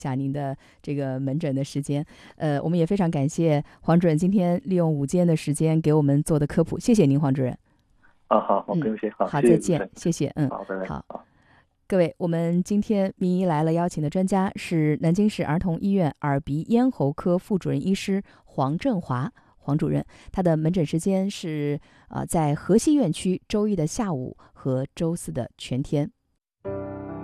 下您的这个门诊的时间。我们也非常感谢黄主任今天利用午间的时间给我们做的科普，谢谢您，黄主任。 好，不用谢，好， 好， 谢谢再见， 主持人。 谢谢， 好，拜拜。 好。 好。 各位，我们今天名医来了邀请的专家是南京市儿童医院耳鼻咽喉科副主任医师黄振华黄主任，他的门诊时间是在河西院区周一的下午和周四的全天。